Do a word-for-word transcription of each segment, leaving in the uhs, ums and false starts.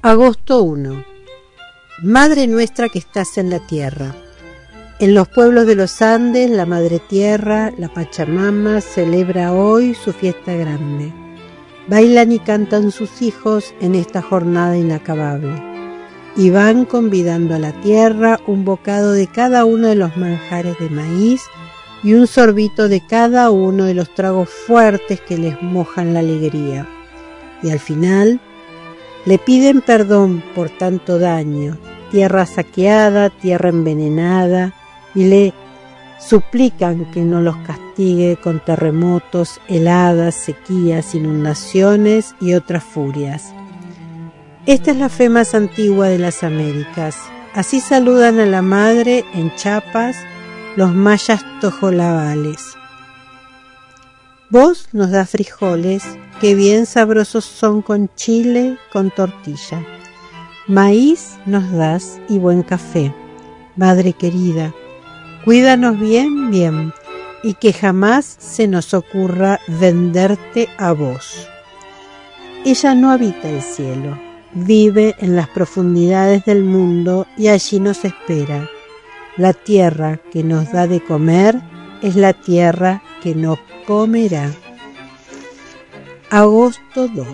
Agosto primero. Madre nuestra que estás en la tierra. En los pueblos de los Andes, la Madre Tierra, la Pachamama, celebra hoy su fiesta grande. Bailan y cantan sus hijos en esta jornada inacabable. Y van convidando a la tierra un bocado de cada uno de los manjares de maíz y un sorbito de cada uno de los tragos fuertes que les mojan la alegría. Y al final le piden perdón por tanto daño, tierra saqueada, tierra envenenada, y le suplican que no los castigue con terremotos, heladas, sequías, inundaciones y otras furias. Esta es la fe más antigua de las Américas. Así saludan a la madre en Chiapas los mayas tojolabales. Vos nos das frijoles, que bien sabrosos son con chile, con tortilla. Maíz nos das y buen café. Madre querida, cuídanos bien, bien, y que jamás se nos ocurra venderte a vos. Ella no habita el cielo, vive en las profundidades del mundo y allí nos espera. La tierra que nos da de comer es la tierra que nos comerá. Agosto segundo.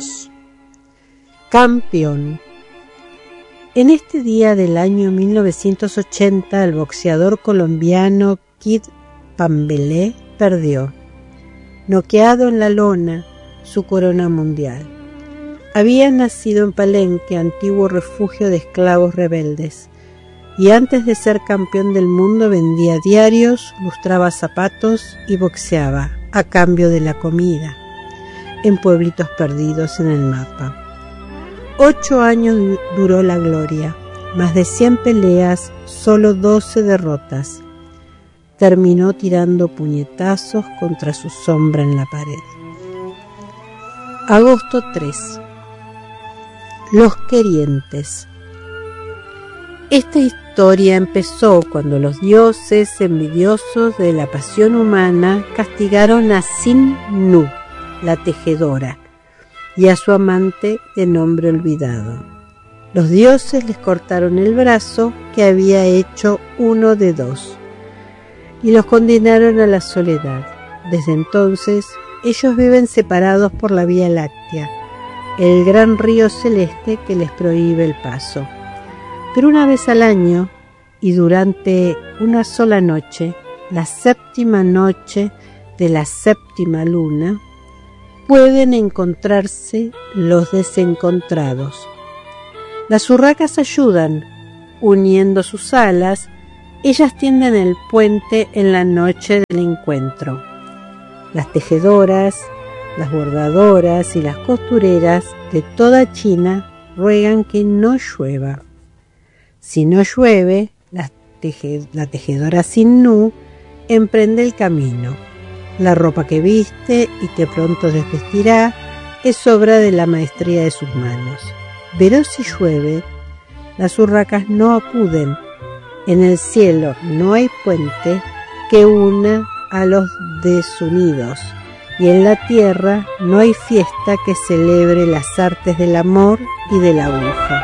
Campeón. En este día del año mil novecientos ochenta, el boxeador colombiano Kid Pambelé perdió, noqueado en la lona, su corona mundial. Había nacido en Palenque, antiguo refugio de esclavos rebeldes, y antes de ser campeón del mundo vendía diarios, lustraba zapatos y boxeaba a cambio de la comida en pueblitos perdidos en el mapa. Ocho años duró la gloria, más de cien peleas, solo doce derrotas. Terminó tirando puñetazos contra su sombra en la pared. Agosto tercero. Los querientes. Esta historia empezó cuando los dioses, envidiosos de la pasión humana, castigaron a Sin-Nu, la tejedora, y a su amante de nombre olvidado. Los dioses les cortaron el brazo que había hecho uno de dos y los condenaron a la soledad. Desde entonces ellos viven separados por la Vía Láctea, el gran río celeste que les prohíbe el paso. Pero una vez al año y durante una sola noche, la séptima noche de la séptima luna, pueden encontrarse los desencontrados. Las urracas ayudan, uniendo sus alas, ellas tienden el puente en la noche del encuentro. Las tejedoras, las bordadoras y las costureras de toda China ruegan que no llueva. Si no llueve, la, teje, la tejedora Sin-Nu emprende el camino. La ropa que viste y que pronto desvestirá es obra de la maestría de sus manos. Pero si llueve, las urracas no acuden. En el cielo no hay puente que una a los desunidos, y en la tierra no hay fiesta que celebre las artes del amor y de la aguja.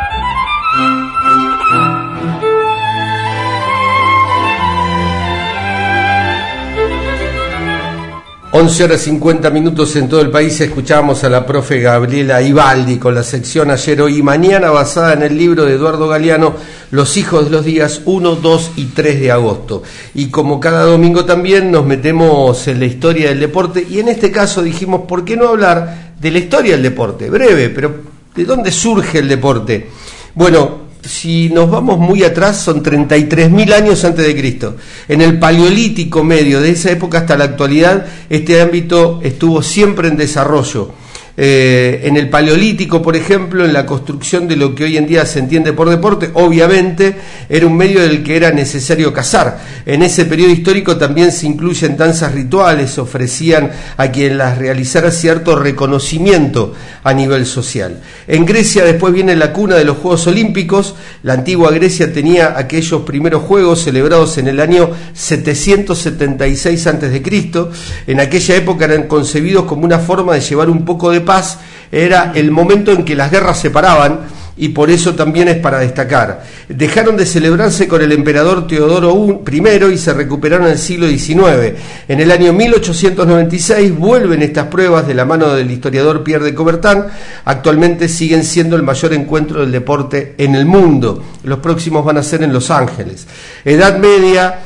once horas cincuenta minutos en todo el país. Escuchamos a la profe Gabriela Ibaldi con la sección Ayer, Hoy y Mañana, basada en el libro de Eduardo Galeano, Los hijos de los días uno, dos y tres de agosto. Y como cada domingo también nos metemos en la historia del deporte, y en este caso dijimos, ¿por qué no hablar de la historia del deporte? Breve, pero ¿de dónde surge el deporte? Bueno, si nos vamos muy atrás, son treinta y tres mil años antes de Cristo. En el Paleolítico medio, de esa época hasta la actualidad, este ámbito estuvo siempre en desarrollo. Eh, en el Paleolítico, por ejemplo, en la construcción de lo que hoy en día se entiende por deporte, obviamente era un medio del que era necesario cazar. En ese periodo histórico también se incluyen danzas rituales, ofrecían a quien las realizara cierto reconocimiento a nivel social. En Grecia después viene la cuna de los Juegos Olímpicos. La antigua Grecia tenía aquellos primeros Juegos celebrados en el año setecientos setenta y seis antes de Cristo. En aquella época eran concebidos como una forma de llevar un poco de paz. Era el momento en que las guerras se paraban y por eso también es para destacar. Dejaron de celebrarse con el emperador Teodoro primero y se recuperaron en el siglo diecinueve. En el año mil ochocientos noventa y seis vuelven estas pruebas de la mano del historiador Pierre de Coubertin. Actualmente siguen siendo el mayor encuentro del deporte en el mundo. Los próximos van a ser en Los Ángeles. Edad Media.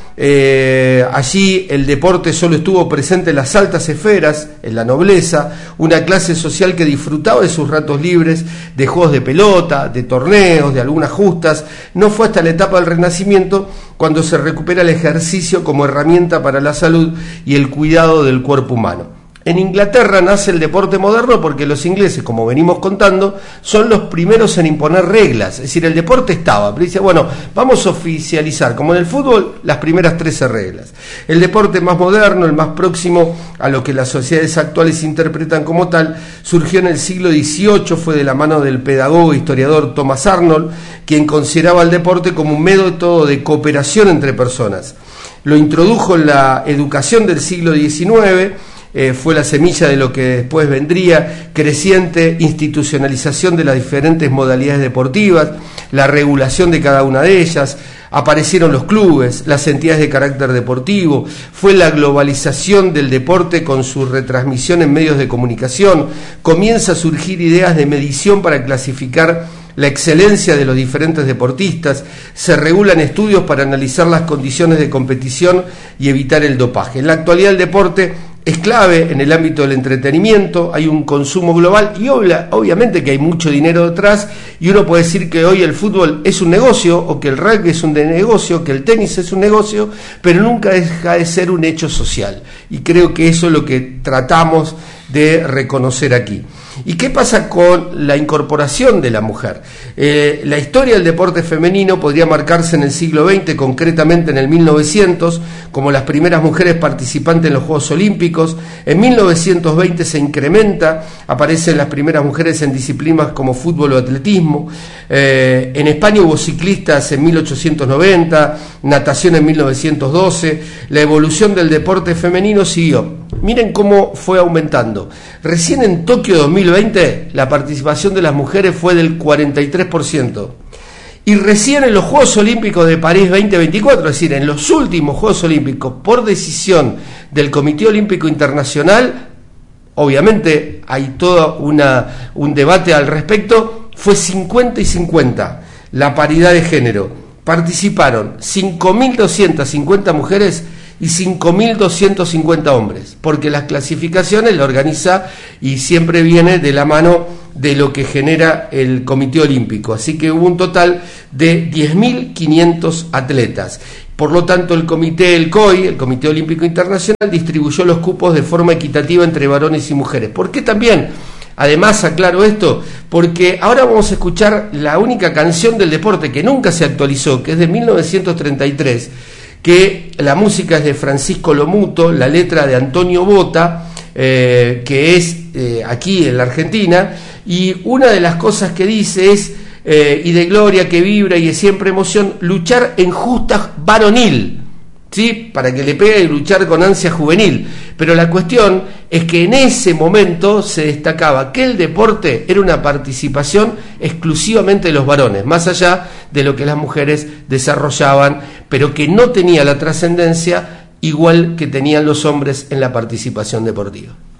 Eh, allí el deporte solo estuvo presente en las altas esferas, en la nobleza, una clase social que disfrutaba de sus ratos libres, de juegos de pelota, de torneos, de algunas justas. No fue hasta la etapa del Renacimiento cuando se recupera el ejercicio como herramienta para la salud y el cuidado del cuerpo humano. En Inglaterra nace el deporte moderno porque los ingleses, como venimos contando, son los primeros en imponer reglas. Es decir, el deporte estaba, pero dice, bueno, vamos a oficializar, como en el fútbol, las primeras trece reglas. El deporte más moderno, el más próximo a lo que las sociedades actuales interpretan como tal, surgió en el siglo dieciocho, fue de la mano del pedagogo e historiador Thomas Arnold, quien consideraba el deporte como un método de cooperación entre personas. Lo introdujo en la educación del siglo diecinueve, Eh, fue la semilla de lo que después vendría, creciente institucionalización de las diferentes modalidades deportivas, la regulación de cada una de ellas, aparecieron los clubes, las entidades de carácter deportivo, fue la globalización del deporte con su retransmisión en medios de comunicación, comienza a surgir ideas de medición para clasificar la excelencia de los diferentes deportistas, se regulan estudios para analizar las condiciones de competición y evitar el dopaje. En la actualidad el deporte es clave en el ámbito del entretenimiento, hay un consumo global y obvia, obviamente que hay mucho dinero detrás, y uno puede decir que hoy el fútbol es un negocio, o que el rugby es un negocio, que el tenis es un negocio, pero nunca deja de ser un hecho social, y creo que eso es lo que tratamos de reconocer aquí. ¿Y qué pasa con la incorporación de la mujer? Eh, la historia del deporte femenino podría marcarse en el siglo veinte, concretamente en el mil novecientos, como las primeras mujeres participantes en los Juegos Olímpicos. En mil novecientos veinte se incrementa, aparecen las primeras mujeres en disciplinas como fútbol o atletismo. Eh, en España hubo ciclistas en mil ochocientos noventa, natación en mil novecientos doce. La evolución del deporte femenino siguió. Miren cómo fue aumentando. Recién en Tokio dos mil veinte la participación de las mujeres fue del cuarenta y tres por ciento. Y recién en los Juegos Olímpicos de París veinte veinticuatro, es decir, en los últimos Juegos Olímpicos, por decisión del Comité Olímpico Internacional, obviamente hay todo una, un debate al respecto, fue cincuenta y cincuenta la paridad de género. Participaron cinco mil doscientas cincuenta mujeres y cinco mil doscientos cincuenta hombres, porque las clasificaciones la organiza y siempre viene de la mano de lo que genera el Comité Olímpico, así que hubo un total de diez mil quinientos atletas. Por lo tanto, el comité, el C O I, el Comité Olímpico Internacional, distribuyó los cupos de forma equitativa entre varones y mujeres. ¿Por qué también? Además, aclaro esto, porque ahora vamos a escuchar la única canción del deporte que nunca se actualizó, que es de mil novecientos treinta y tres, que la música es de Francisco Lomuto, la letra de Antonio Bota, eh, que es eh, aquí en la Argentina, y una de las cosas que dice es, eh, y de gloria que vibra y es siempre emoción, luchar en justa varonil, ¿sí? Para que le pegue y luchar con ansia juvenil. Pero la cuestión es que en ese momento se destacaba que el deporte era una participación exclusivamente de los varones, más allá de lo que las mujeres desarrollaban, pero que no tenía la trascendencia igual que tenían los hombres en la participación deportiva.